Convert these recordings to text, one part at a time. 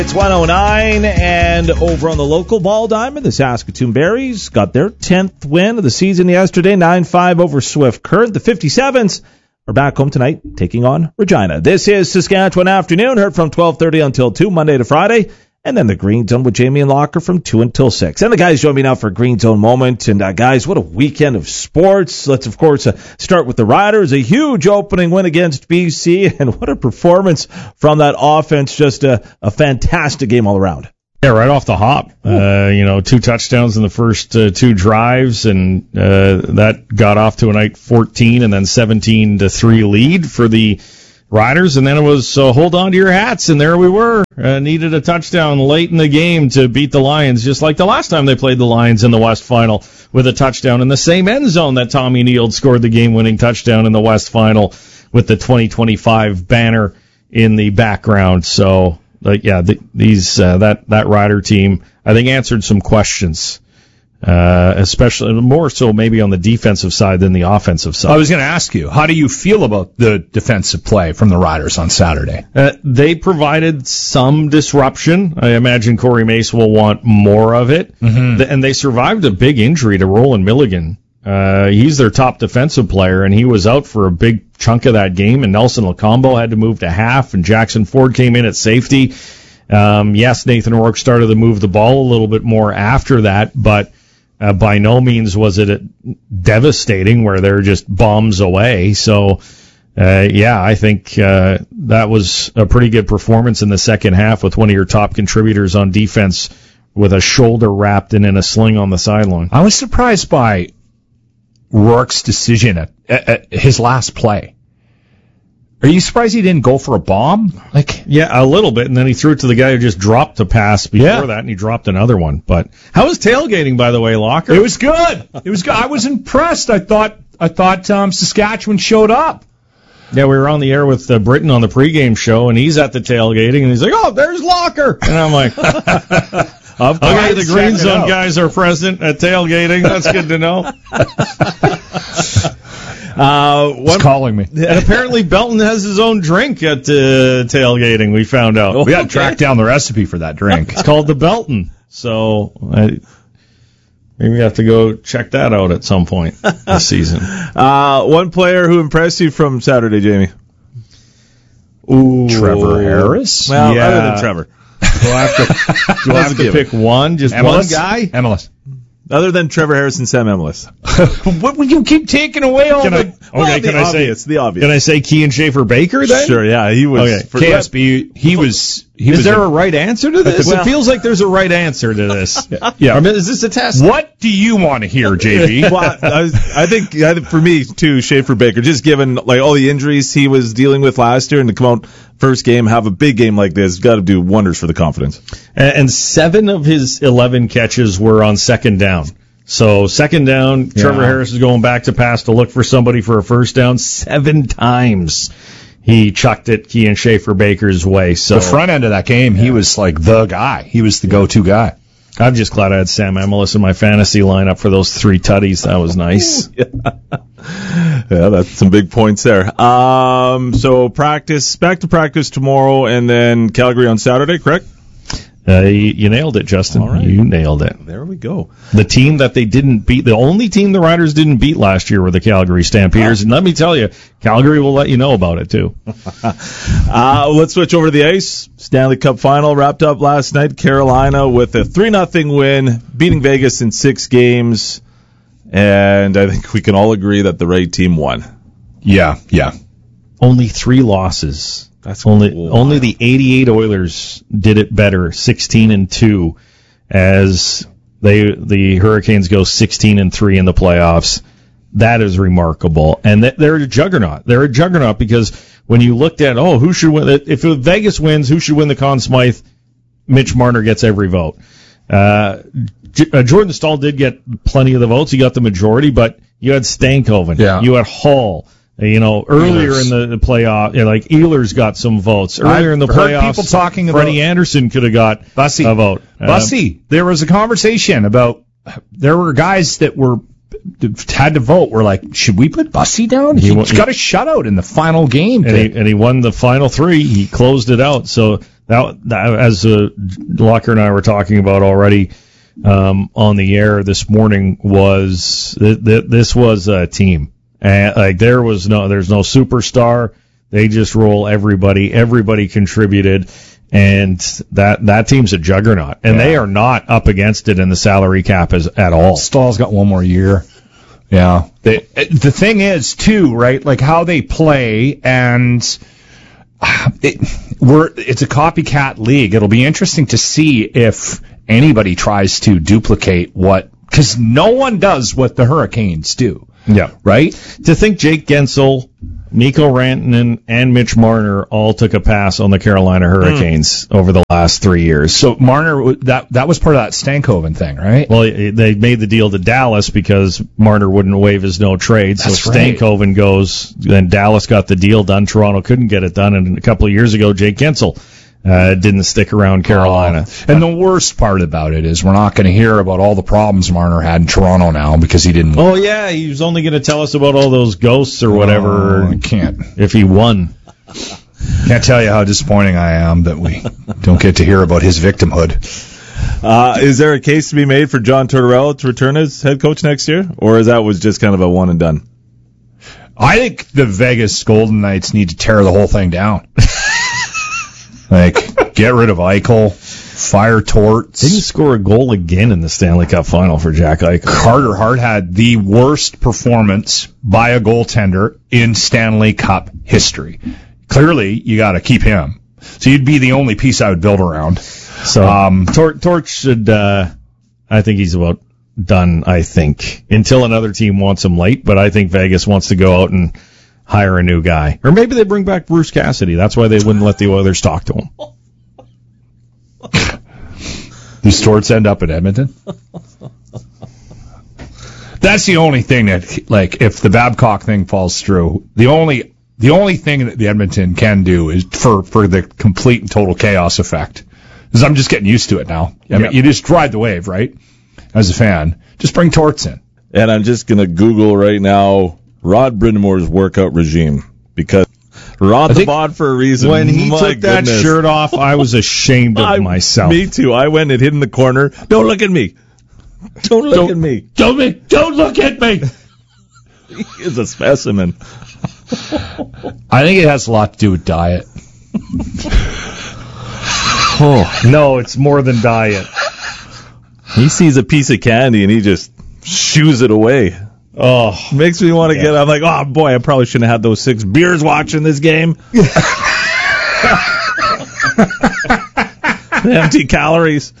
It's 109, and over on the local ball diamond, the Saskatoon Berries got their 10th win of the season yesterday, 9-5 over Swift Current. The 57s are back home tonight, taking on Regina. This is Saskatchewan Afternoon, heard from 12:30 until 2, Monday to Friday. And then the Green Zone with Jamie and Locker from 2 until 6. And the guys join me now for a Green Zone moment. And guys, what a weekend of sports. Let's, of course, start with the Riders. A huge opening win against BC. And what a performance from that offense. Just a fantastic game all around. Yeah, right off the hop. 2 touchdowns in the first 2 drives. And that got off to a night 14 and then 17-3 lead for the Riders, and then it was hold on to your hats, and there we were. Needed a touchdown late in the game to beat the Lions, just like the last time they played the Lions in the West Final with a touchdown in the same end zone that Tommy Neild scored the game-winning touchdown in the West Final with the 2025 banner in the background. So, that Rider team, I think, answered some questions. Especially more so maybe on the defensive side than the offensive side. I was going to ask you, how do you feel about the defensive play from the Riders on Saturday? They provided some disruption. I imagine Corey Mace will want more of it. Mm-hmm. And they survived a big injury to Roland Milligan. He's their top defensive player, and he was out for a big chunk of that game, and Nelson Lacombo had to move to half, and Jackson Ford came in at safety. Yes, Nathan O'Rourke started to move the ball a little bit more after that, but by no means was it devastating where they're just bombs away. So, I think that was a pretty good performance in the second half with one of your top contributors on defense with a shoulder wrapped and in a sling on the sideline. I was surprised by Rourke's decision at his last play. Are you surprised he didn't go for a bomb? Yeah, a little bit, and then he threw it to the guy who just dropped a pass before that, and he dropped another one. But how was tailgating, by the way, Locker? It was good. I was impressed. I thought Saskatchewan showed up. Yeah, we were on the air with Britton on the pregame show, and he's at the tailgating, and he's like, "Oh, there's Locker," and I'm like, "Okay, the Green Zone guys are present at tailgating. That's good to know." He's calling me. And apparently Belton has his own drink at tailgating, we found out. We got to track down the recipe for that drink. It's called the Belton. So maybe we have to go check that out at some point this season. One player who impressed you from Saturday, Jamie? Ooh, Trevor Harris? Well, other than Trevor. Do I have to pick one? Just one guy? Emelis. Other than Trevor Harris and Sam Emelis. What will you keep taking away all Can I say it's the obvious? Can I say Kean Schaefer-Baker then? Sure, yeah, he was. Okay. KSB, Is there a right answer to this? It feels like there's a right answer to this. Yeah. I mean, is this a test? What do you want to hear, JB? Well, I think for me too, Schaefer-Baker, just given all the injuries he was dealing with last year, and to come out first game, have a big game like this, got to do wonders for the confidence. And 7 of his 11 catches were on second down. So second down, Trevor Harris is going back to pass to look for somebody for a first down 7 times. He chucked it Kean Schaefer-Baker's way. So the front end of that game, he was like the guy. He was the go-to guy. I'm just glad I had Sam Emelis in my fantasy lineup for those 3 tutties. That was nice. Yeah, that's some big points there. So back to practice tomorrow, and then Calgary on Saturday, correct? You nailed it, Justin. All right. You nailed it. There we go. The team that they didn't beat, the only team the Riders didn't beat last year were the Calgary Stampeders. And let me tell you, Calgary will let you know about it, too. Let's switch over to the ice. Stanley Cup final wrapped up last night. Carolina with a 3-0 win, beating Vegas in 6 games. And I think we can all agree that the right team won. Yeah. Only 3 losses. That's only the 88 Oilers did it better, 16-2, as the Hurricanes go 16-3 in the playoffs. That is remarkable, and they're a juggernaut. They're a juggernaut because when you looked at who should win, if Vegas wins, who should win the Conn Smythe? Mitch Marner gets every vote. Jordan Staal did get plenty of the votes; he got the majority, but you had Stankoven, you had Hall. Earlier in the playoff, like Ehlers got some votes. Earlier in the playoffs, people talking about Freddie Anderson could have got a vote. Bussy, there was a conversation about there were guys that had to vote. We're like, should we put Bussy down? He got a shutout in the final game, and he won the final 3. He closed it out. So that as Locker and I were talking about already on the air this morning, was this was a team. Like there's no superstar. They just roll everybody. Everybody contributed, and that team's a juggernaut. And they are not up against it in the salary cap at all. Stahl's got one more year. Yeah. The thing is, too, right, like how they play, and it's a copycat league. It'll be interesting to see if anybody tries to duplicate because no one does what the Hurricanes do. Yeah. Right? To think Jake Gensel, Mikko Rantanen, and Mitch Marner all took a pass on the Carolina Hurricanes over the last 3 years. So Marner, that was part of that Stankoven thing, right? Well, they made the deal to Dallas because Marner wouldn't waive his no trade. So Stankoven goes, then Dallas got the deal done. Toronto couldn't get it done. And a couple of years ago, Jake Gensel didn't stick around Carolina. And the worst part about it is we're not going to hear about all the problems Marner had in Toronto now because he didn't win. Oh, yeah, he was only going to tell us about all those ghosts or whatever. I can't. If he won. Can't tell you how disappointing I am that we don't get to hear about his victimhood. Is there a case to be made for John Tortorella to return as head coach next year? Or that was just kind of a one and done? I think the Vegas Golden Knights need to tear the whole thing down. Like, get rid of Eichel, fire Torts. Didn't score a goal again in the Stanley Cup final for Jack Eichel. Carter Hart had the worst performance by a goaltender in Stanley Cup history. Clearly, you got to keep him. So you'd be the only piece I would build around. So Torch should, I think he's about done, until another team wants him late, but I think Vegas wants to go out and hire a new guy. Or maybe they bring back Bruce Cassidy. That's why they wouldn't let the Oilers talk to him. Does Torts end up at Edmonton? That's the only thing that, like, if the Babcock thing falls through, the only thing that the Edmonton can do is for the complete and total chaos effect. Because I'm just getting used to it now. I mean, you just ride the wave, right? As a fan. Just bring Torts in. And I'm just going to Google right now Rod Brind'Amour's workout regime, because Rod the bod for a reason. When he took that shirt off, I was ashamed of myself. Me too. I went and hid in the corner. Don't look at me. Don't look at me. Don't look at me. He is a specimen. I think it has a lot to do with diet. No, it's more than diet. He sees a piece of candy and he just shoos it away. Oh, makes me want to get. I'm like, oh boy, I probably shouldn't have had those 6 beers watching this game. Empty calories.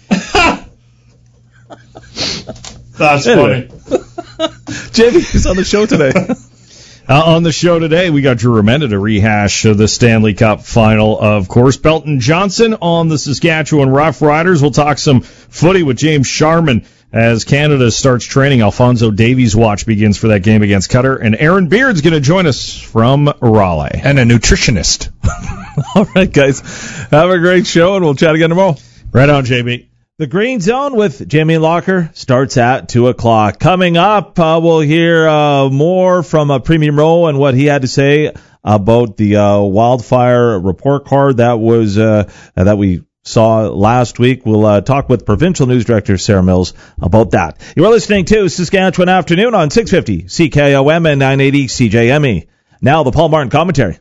That's funny. Jamie's on the show today. On the show today, we got Drew Remenda to rehash the Stanley Cup final, of course. Belton Johnson on the Saskatchewan Roughriders. We'll talk some footy with James Sharman as Canada starts training. Alphonso Davies' watch begins for that game against Qatar. And Aaron Beard's going to join us from Raleigh. And a nutritionist. All right, guys. Have a great show, and we'll chat again tomorrow. Right on, JB. The Green Zone with Jamie Locker starts at 2 o'clock. Coming up, we'll hear more from Premium Rowe and what he had to say about the wildfire report card that was that we saw last week. We'll talk with Provincial News Director Sarah Mills about that. You're listening to Saskatchewan Afternoon on 650 CKOM and 980 CJME. Now the Paul Martin commentary.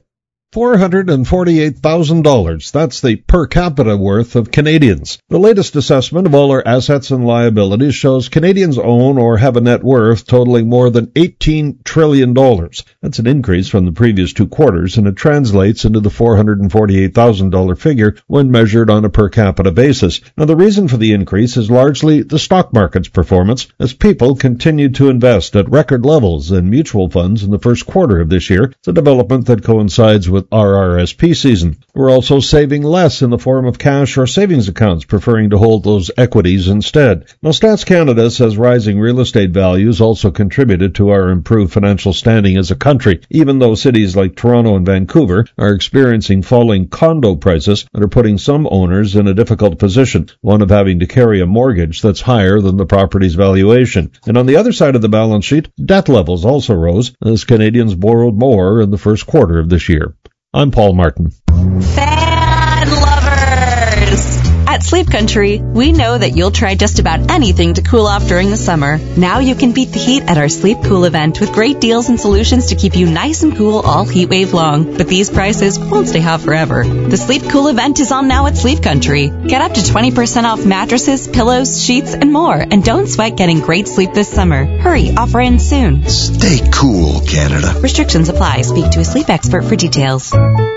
$448,000. That's the per capita worth of Canadians. The latest assessment of all our assets and liabilities shows Canadians own or have a net worth totaling more than $18 trillion. That's an increase from the previous 2 quarters, and it translates into the $448,000 figure when measured on a per capita basis. Now, the reason for the increase is largely the stock market's performance, as people continue to invest at record levels in mutual funds in the first quarter of this year. It's a development that coincides with RRSP season. We're also saving less in the form of cash or savings accounts, preferring to hold those equities instead. Now, Stats Canada says rising real estate values also contributed to our improved financial standing as a country, even though cities like Toronto and Vancouver are experiencing falling condo prices that are putting some owners in a difficult position, one of having to carry a mortgage that's higher than the property's valuation. And on the other side of the balance sheet, debt levels also rose as Canadians borrowed more in the first quarter of this year. I'm Paul Martin. Fan lovers, At Sleep Country, we know that you'll try just about anything to cool off during the summer. Now you can beat the heat at our Sleep Cool event with great deals and solutions to keep you nice and cool all heat wave long. But these prices won't stay hot forever. The Sleep Cool event is on now at Sleep Country. Get up to 20% off mattresses, pillows, sheets, and more. And don't sweat getting great sleep this summer. Hurry, offer ends soon. Stay cool, Canada. Restrictions apply. Speak to a sleep expert for details.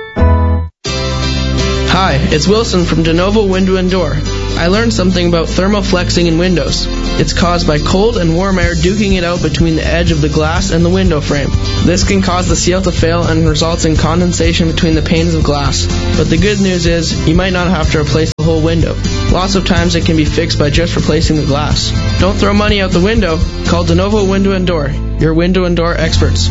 Hi, it's Wilson from DeNovo Window and Door. I learned something about thermal flexing in windows. It's caused by cold and warm air duking it out between the edge of the glass and the window frame. This can cause the seal to fail and results in condensation between the panes of glass. But the good news is, you might not have to replace the whole window. Lots of times it can be fixed by just replacing the glass. Don't throw money out the window. Call DeNovo Window and Door, your window and door experts.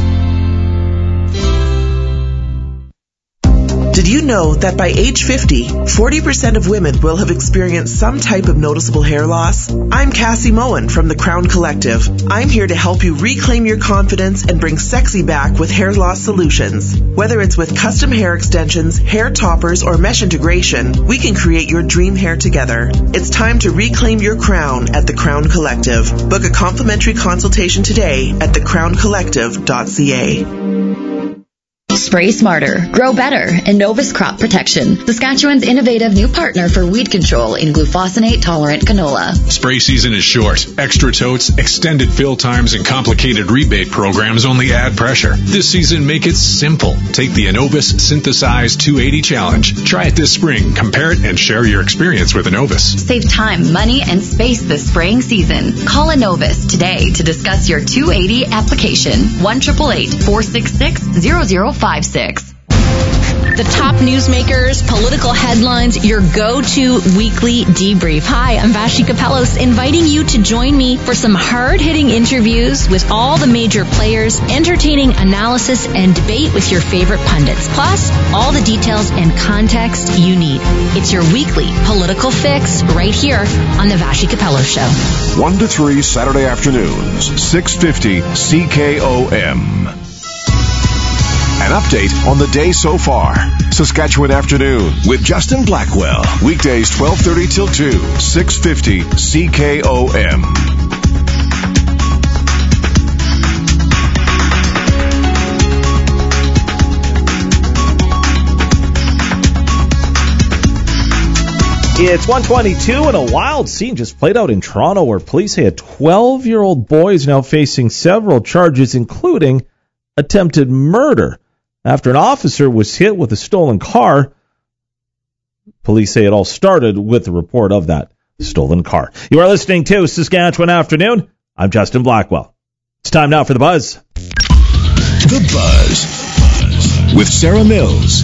Did you know that by age 50, 40% of women will have experienced some type of noticeable hair loss? I'm Cassie Moen from the Crown Collective. I'm here to help you reclaim your confidence and bring sexy back with hair loss solutions. Whether it's with custom hair extensions, hair toppers, or mesh integration, we can create your dream hair together. It's time to reclaim your crown at the Crown Collective. Book a complimentary consultation today at thecrowncollective.ca. Spray smarter, grow better, and Novus Crop Protection, Saskatchewan's innovative new partner for weed control in glufosinate-tolerant canola. Spray season is short. Extra totes, extended fill times, and complicated rebate programs only add pressure. This season, make it simple. Take the Innovis Synthesize 280 Challenge. Try it this spring, compare it, and share your experience with Innovis. Save time, money, and space this spraying season. Call Innovis today to discuss your 280 application. 1-888-466-0056. The top newsmakers, political headlines, your go-to weekly debrief. Hi, I'm Vashi Kapelos, inviting you to join me for some hard-hitting interviews with all the major players, entertaining analysis and debate with your favorite pundits, plus all the details and context you need. It's your weekly political fix right here on the Vashi Kapelos Show. 1 to 3 Saturday afternoons, 650 CKOM. An update on the day so far. Saskatchewan Afternoon with Justin Blackwell. Weekdays 12:30 till 2, 650 CKOM. It's 1:22, and a wild scene just played out in Toronto where police say a 12-year-old boy is now facing several charges, including attempted murder, after an officer was hit with a stolen car. Police say it all started with the report of that stolen car. You are listening to Saskatchewan Afternoon. I'm Justin Blackwell. It's time now for The Buzz. The Buzz with Sarah Mills.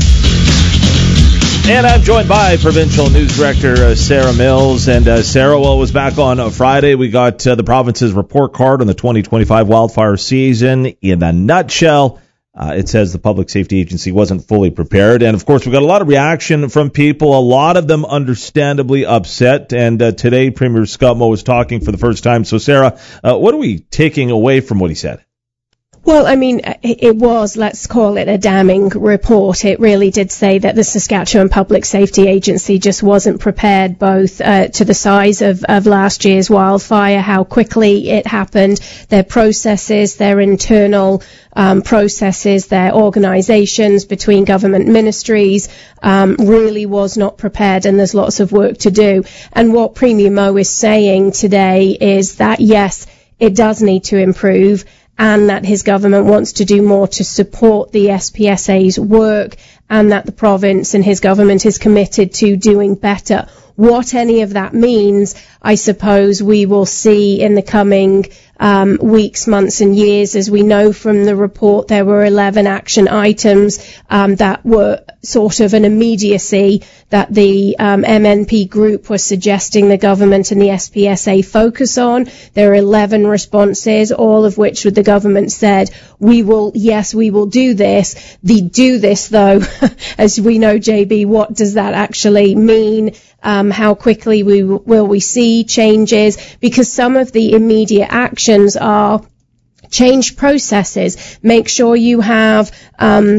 And I'm joined by Provincial News Director Sarah Mills. And Sarah, well, was back on Friday. We got the province's report card on the 2025 wildfire season. In a nutshell, it says the Public Safety Agency wasn't fully prepared. And, of course, we got a lot of reaction from people, a lot of them understandably upset. And today, Premier Scott Moe was talking for the first time. So, Sarah, what are we taking away from what he said? Well, I mean, it was, let's call it a damning report. It really did say that the Saskatchewan Public Safety Agency just wasn't prepared, both to the size of last year's wildfire, how quickly it happened, their processes, their internal processes, their organizations between government ministries, really was not prepared, and there's lots of work to do. And what Premier Moe is saying today is that, yes, it does need to improve, and that his government wants to do more to support the SPSA's work, and that the province and his government is committed to doing better. What any of that means, I suppose we will see in the coming weeks, months and years. As we know from the report, there were 11 action items that were sort of an immediacy that the MNP group was suggesting the government and the SPSA focus on. There are 11 responses, all of which the government said, we will do this. The do this, though, as we know, JB, what does that actually mean? How quickly will we see changes? Because some of the immediate actions are change processes, make sure you have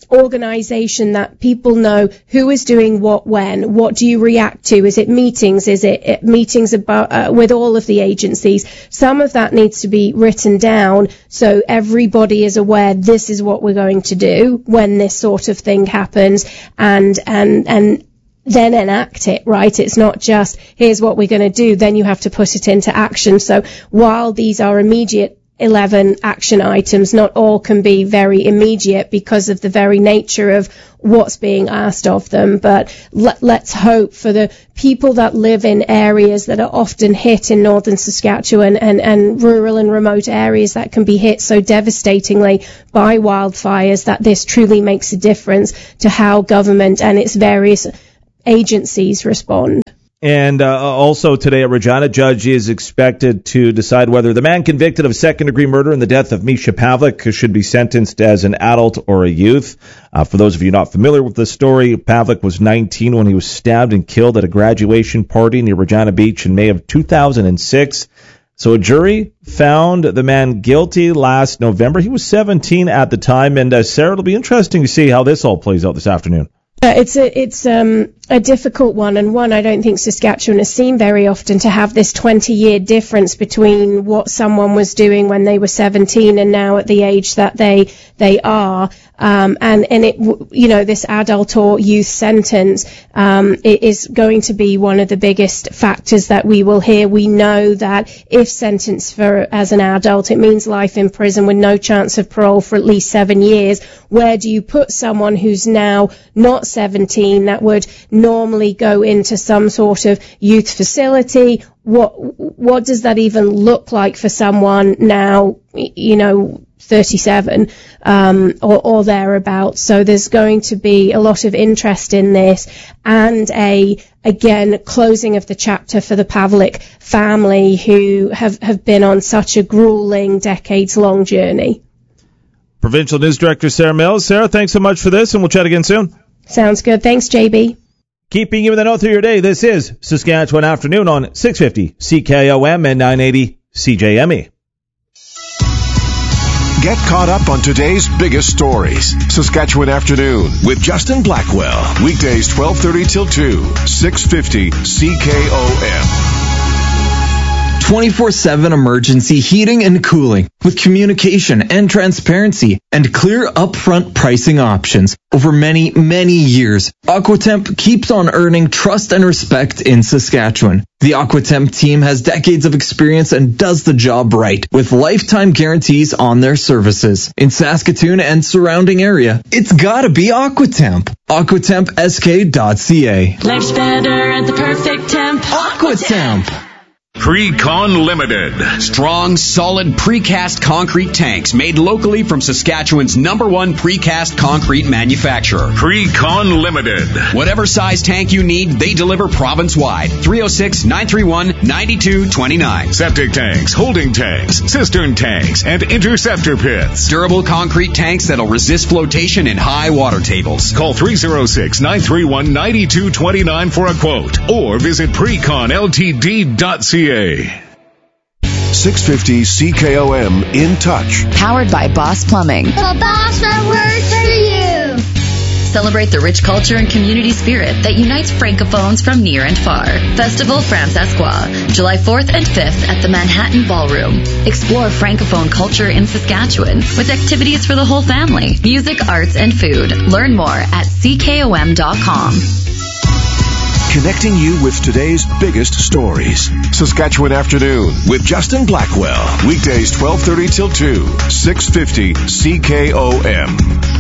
organization that people know who is doing what when. What do you react to? Is it meetings? Is it meetings about with all of the agencies? Some of that needs to be written down so everybody is aware this is what we're going to do when this sort of thing happens, and then enact it, right? It's not just, here's what we're going to do, then you have to put it into action. So while these are immediate 11 action items, not all can be very immediate because of the very nature of what's being asked of them. But let's hope for the people that live in areas that are often hit in northern Saskatchewan and rural and remote areas that can be hit so devastatingly by wildfires that this truly makes a difference to how government and its various agencies respond. And also today, a Regina judge is expected to decide whether the man convicted of second-degree murder in the death of Misha Pavlik should be sentenced as an adult or a youth. For those of you not familiar with the story, Pavlik was 19 when he was stabbed and killed at a graduation party near Regina Beach in May of 2006. So a jury found the man guilty last November. He was 17 at the time. And Sarah, it'll be interesting to see how this all plays out this afternoon. It's a difficult one, and one I don't think Saskatchewan has seen very often, to have this 20-year difference between what someone was doing when they were 17 and now at the age that they are. And it, this adult or youth sentence, it is going to be one of the biggest factors that we will hear. We know that if sentenced as an adult, it means life in prison with no chance of parole for at least 7 years. Where do you put someone who's now not 17 that would normally go into some sort of youth facility? What does that even look like for someone now, 37 or thereabouts? So there's going to be a lot of interest in this, and again, closing of the chapter for the Pavlik family, who have been on such a grueling, decades-long journey. Provincial News Director Sarah Mills. Sarah, thanks so much for this, and we'll chat again soon. Sounds good. Thanks, JB. Keeping you in the know through your day, this is Saskatchewan Afternoon on 650 CKOM and 980 CJME. Get caught up on today's biggest stories. Saskatchewan Afternoon with Justin Blackwell. Weekdays 12:30 till 2, 650 CKOM. 24/7 emergency heating and cooling with communication and transparency and clear upfront pricing options over many, many years. Aquatemp keeps on earning trust and respect in Saskatchewan. The Aquatemp team has decades of experience and does the job right with lifetime guarantees on their services. In Saskatoon and surrounding area, it's gotta be Aquatemp. AquatempSK.ca. Life's better at the perfect temp. Aquatemp. Precon Limited. Strong, solid precast concrete tanks made locally from Saskatchewan's #1 precast concrete manufacturer. Precon Limited. Whatever size tank you need, they deliver province-wide. 306-931-9229. Septic tanks, holding tanks, cistern tanks, and interceptor pits. Durable concrete tanks that'll resist flotation in high water tables. Call 306-931-9229 for a quote, or visit preconltd.ca. 650 CKOM In Touch. Powered by Boss Plumbing. The boss that works for you. Celebrate the rich culture and community spirit that unites Francophones from near and far. Festival Francescois, July 4th and 5th at the Manhattan Ballroom. Explore Francophone culture in Saskatchewan with activities for the whole family, music, arts, and food. Learn more at ckom.com. Connecting you with today's biggest stories. Saskatchewan Afternoon with Justin Blackwell. Weekdays 12:30 till 2, 650 CKOM.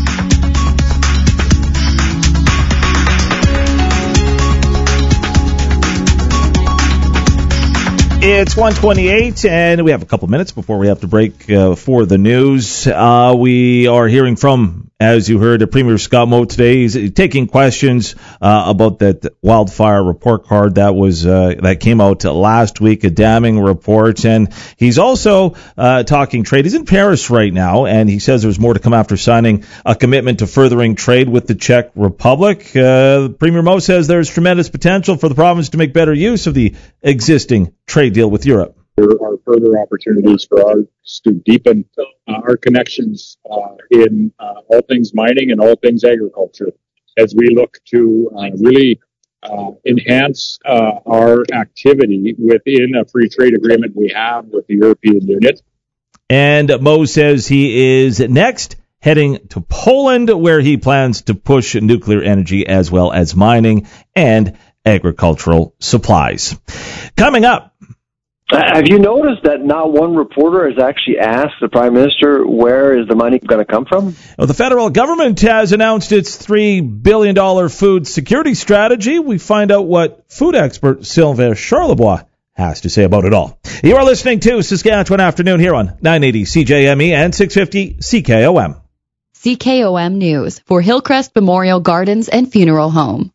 It's 1:28, and we have a couple minutes before we have to break for the news. We are hearing from, as you heard, Premier Scott Moe today. He's taking questions about that wildfire report card that came out last week, a damning report. And he's also talking trade. He's in Paris right now, and he says there's more to come after signing a commitment to furthering trade with the Czech Republic. Premier Moe says there's tremendous potential for the province to make better use of the existing trade deal with Europe. There are further opportunities for us to deepen our connections in all things mining and all things agriculture as we look to really enhance our activity within a free trade agreement we have with the European Union. And Mo says he is next heading to Poland, where he plans to push nuclear energy as well as mining and agricultural supplies. Coming up. Have you noticed that not one reporter has actually asked the Prime Minister where is the money going to come from? Well, the federal government has announced its $3 billion food security strategy. We find out what food expert Sylvain Charlebois has to say about it all. You are listening to Saskatchewan Afternoon here on 980 CJME and 650 CKOM. CKOM News for Hillcrest Memorial Gardens and Funeral Home.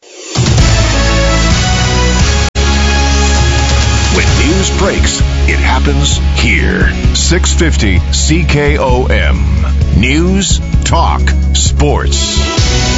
When news breaks, it happens here. 650 CKOM. News, talk, sports.